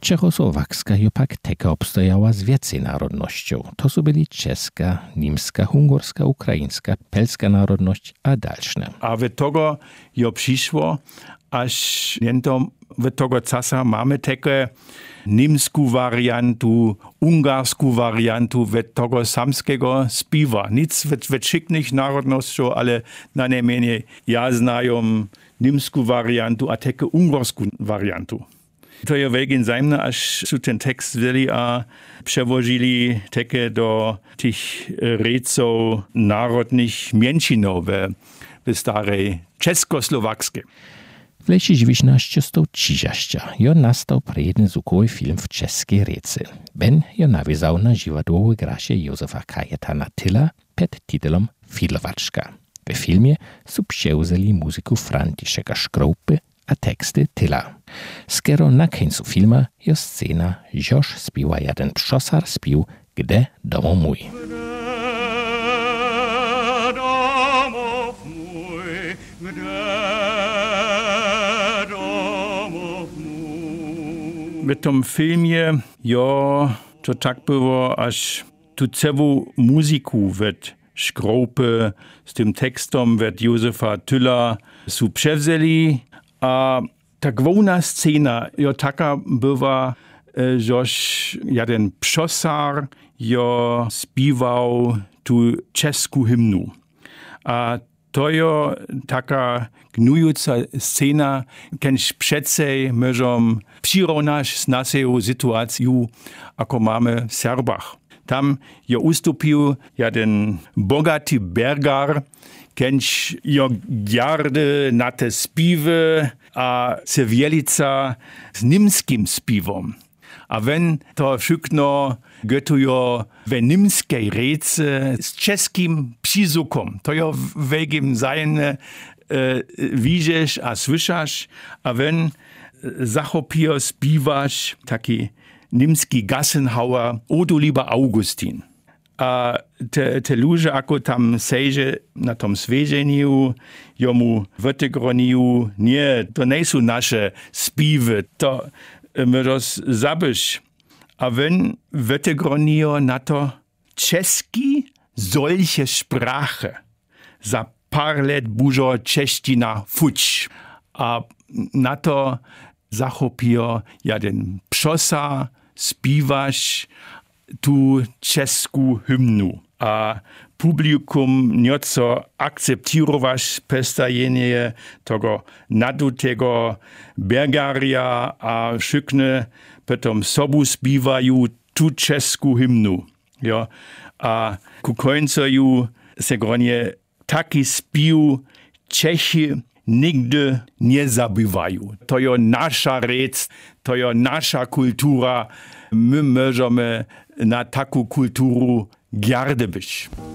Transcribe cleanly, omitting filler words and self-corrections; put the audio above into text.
Czechosłowacka jopak teka obstojała z więcej narodnością. To są byli czeska, niemska, hungarska, ukraińska, pelska narodność a dalsze. A w tego jo przyszło, aż niento w tego czasu mamy takie niemską wariantu, ungarską wariantu w tego samskiego śpiewa. Nic w wszystkich narodnościach, ale na najmniej ja znają niemską wariantu, a takie ungarską wariantu. To je wielkie zajemne, aż su ten tekst wzięli a przewodzili takie do tych reców narodnych mniejszynów w starej czeskosłowackiej. W lecie 1930 jo nastał prejedy zvukový film w czeskiej Rece. Ben jo nawiązał na dziwadłowy grasie Józefa Kajetana Tyla pod tytułem Filovačka. W filmie su przewzęli muzyku Františeka Škroupy a teksty Tyla. Skoro na końcu filma jo scena, żoż śpiewa jeden przosar śpiew Gde domov mój. W tym filmie, to tak było, aż tu całą muzyku od Škroupy z tym tekstem od Józefa Tyla su przewzęli, a ta główna scena, taka była, żeż jeden przosar śpiewał tu czeską hymnu. A to je taka gnująca scena, kiedyś przedcej możemy przyrównać z naszą sytuacją, jako mamy w Serbach. Tam je ustąpił jeden bogaty bergar, kiedyś je gjardy na te śpiewy, a se wielica z niemskim śpiewem. A wenn to wszystko gotują w niemskiej rece z czeskim przyzukom. To jo wielkim zajemne widzisz a słyszasz, a wenn zachopier śpiewasz taki niemski Gassenhauer, o du lieber Augustin. A te ludzie, ako tam sejdzie na tom svěženiu, jomu wytygroniu, nie, to nie są nasze śpiewy, to my roz zabysz. A wenn wytygroniu na to czeski solche Sprache. Za par let bužo čeština fuč. A na to zachopier jeden pšosa, śpiewaš tu czesku hymnu. A publikum nieco akceptirować pestajenie tego nadutego bergaria, a wszyscy potem sobu śpiewają tu czesku hymnu. Ja? A ku końcu se gronie taki śpiew Češi nigdy nie zabywają. To jest nasza rec, to jest nasza kultura. My możemy na taką kulturę gardy być.